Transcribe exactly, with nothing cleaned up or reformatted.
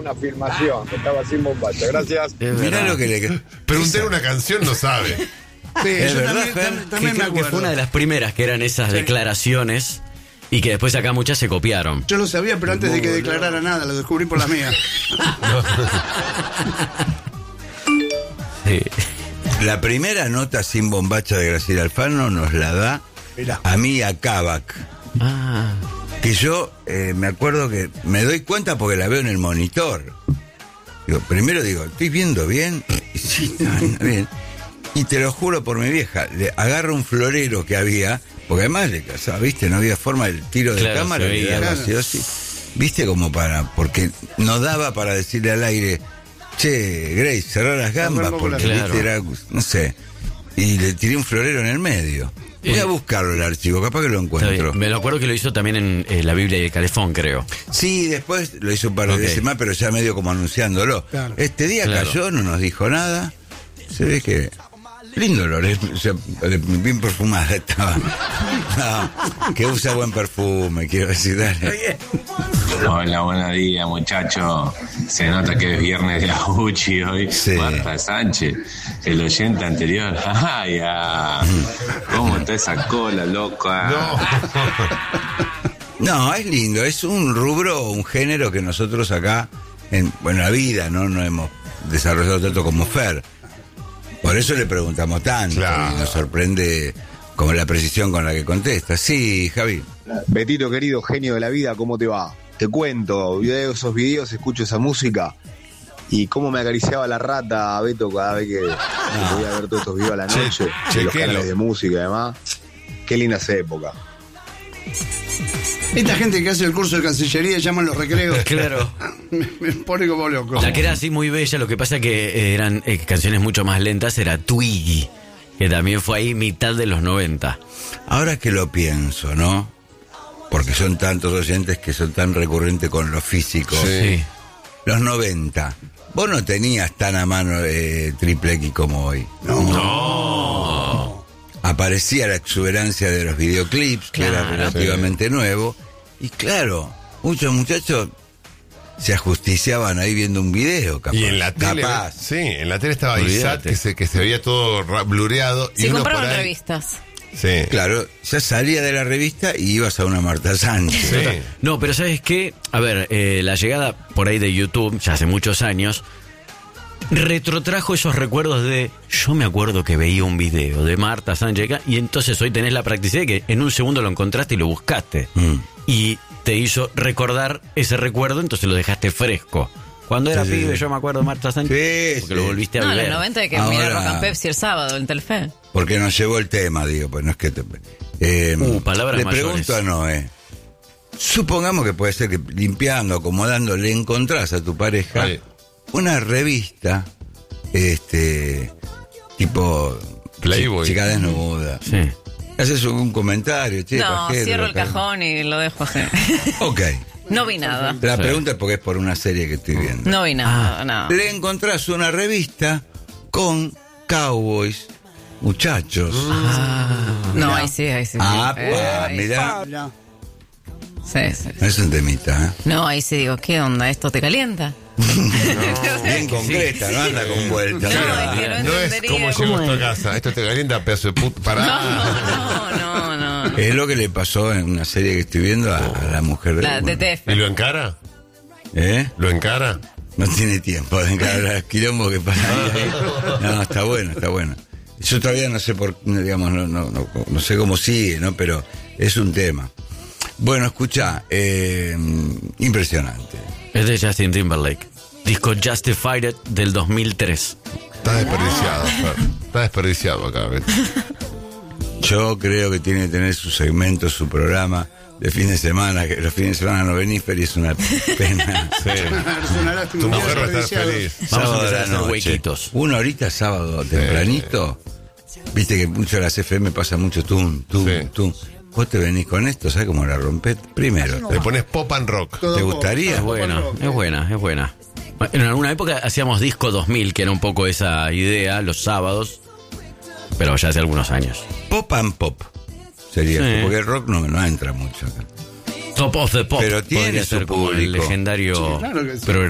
una filmación, que estaba sin bombacha. Gracias. Mirá lo que le... Pregunté una canción, no sabe. Sí, ¿Es yo verdad, también, Fer? también, también que me creo que acuerdo. fue una de las primeras que eran esas Sí. declaraciones y que después acá muchas se copiaron. Yo lo sabía, pero antes de que declarara nada, lo descubrí por la mía. Sí. La primera nota sin bombacha de Graciela Alfano nos la da Mirá. a mí y a Kavak. Ah, Que yo eh, me acuerdo que me doy cuenta porque la veo en el monitor. Digo, primero digo, ¿estoy viendo bien? Y sí, está bien. Y te lo juro por mi vieja, le agarro un florero que había, porque además, le, o sea, viste, no había forma del tiro de Claro, cámara, se le veía. daba así, así. Viste, como para, porque no daba para decirle al aire, che, Grace, cerrar las gambas, Cerrarlo porque con la- viste, era, no sé. Y le tiré un florero en el medio. Voy a Eh, buscarlo el archivo, capaz que lo está encuentro. bien. Me lo acuerdo que lo hizo también en eh, la Biblia y el Calefón, creo. Sí, después lo hizo un par de Ok. veces más, pero ya medio como anunciándolo. Claro. Este día Claro. cayó, no nos dijo nada. Se ve que... Lindo olor, eh, o sea, bien perfumada estaba. No, que usa buen perfume, quiero decir, dale. Hola, buenos días, muchachos. Se nota que es viernes de Aguchi hoy. Sí. Marta Sánchez, el oyente anterior. ¡Ay, ah! ¿Cómo está esa cola, loca? No, es lindo, es un rubro, un género que nosotros acá, en bueno, la vida, ¿no? No hemos desarrollado tanto como Fer. Por eso le preguntamos tanto, Claro. y nos sorprende como la precisión con la que contesta. Sí, Javi. Betito, querido, genio de la vida, ¿cómo te va? Te cuento, veo esos videos, escucho esa música y cómo me acariciaba la rata, Beto, cada vez que, que podía ver todos estos videos a la Che- noche, de los chequelo. canales de música y demás. Qué lindas épocas. Esta gente que hace el curso de Cancillería llaman los recreos. Claro. me, me pone como loco. La que era así muy bella, lo que pasa que eh, eran eh, canciones mucho más lentas, era Twiggy, que también fue ahí mitad de los noventa. Ahora que lo pienso, ¿no? Porque son tantos oyentes que son tan recurrentes con lo físico. Sí. Los noventa. Vos no tenías tan a mano eh, Triple X como hoy. No. Aparecía la exuberancia de los videoclips, que era Claro. relativamente nuevo. Y claro, muchos muchachos se ajusticiaban ahí viendo un video, capaz. Y en la tele, Capaz. sí, en la tele estaba I S A T, Olvídate. que se, que se veía todo ra- blureado. y Si uno compraban por ahí- revistas. Sí. Claro, ya salía de la revista y ibas a una Marta Sánchez. Sí. No, pero ¿sabes qué? A ver, eh, la llegada por ahí de YouTube, ya hace muchos años, retrotrajo esos recuerdos de... Yo me acuerdo que veía un video de Marta Sánchez acá, y entonces hoy tenés la practicidad de que en un segundo lo encontraste y lo buscaste. Mm. Y te hizo recordar ese recuerdo, entonces lo dejaste fresco. Cuando era Sí, sí, pibe, sí. yo me acuerdo de Marta Sánchez, Sí, porque sí. lo volviste a No, en ver. los noventa hay que Ahora- mirar Rock and Pepsi el sábado en Telefe. Porque nos llevó el tema, digo, pues no es que te... Eh, Uh, palabras le mayores. pregunto a Noé. Supongamos que puede ser que limpiando, acomodando, le encontrás a tu pareja Ahí. una revista, este, tipo... Playboy. Chica desnuda. Sí. Haces un comentario, che, No, pajero, cierro el acá. cajón y lo dejo así. Ok. No vi nada. La Sí. pregunta es porque es por una serie que estoy viendo. No vi nada, no. Le encontrás una revista con cowboys, muchachos. No, ahí sí, ahí sí. Ah, Eh, pues, ahí- mirá. Mirá. Sí, sí. Es un temita, ¿eh? No, ahí sí digo, ¿qué onda? ¿Esto te calienta? Bien concreta, no anda con vuelta. No, Mira. es que no No es entendería como cómo llegó a es. tu casa. Esto te calienta, pedazo de puta. Pará. No, no, no. no. Es lo que le pasó en una serie que estoy viendo a, a la mujer de La de bueno, T F. ¿Y lo encara? ¿Eh? ¿Lo encara? No tiene tiempo de encarar los quilombos que pasan ahí. No, está bueno, está bueno. Yo todavía no sé por, digamos, no, no, no, no sé cómo sigue, ¿no? Pero es un tema. Bueno, escucha, eh, impresionante. Es de Justin Timberlake. Disco Justified del dos mil tres. Está desperdiciado, Fer. Está desperdiciado acá, ¿ves? Yo creo que tiene que tener su segmento, su programa de fin de semana, que los fines de semana no venís, pero es una pena. Sí. Es una lástima. Tu Días mujer va a estar desperdiciados. feliz. Vamos a Sábado empezar de a la hacer noche. huequitos. Una horita sábado tempranito. Viste que mucho de las F M pasa mucho tum, tum, Sí. tum. Vos te venís con esto, ¿sabes cómo la rompés? Primero. Le pones pop and rock. Todo ¿Te pop. gustaría? Es buena, es buena, es buena. En alguna época hacíamos Disco dos mil, que era un poco esa idea, los sábados, pero ya hace algunos años. Pop and pop. Sería, Sí. porque el rock no, no entra mucho acá. Top of the Pop. Pero tiene podría su ser como el público. legendario Sí, claro que sí. programa.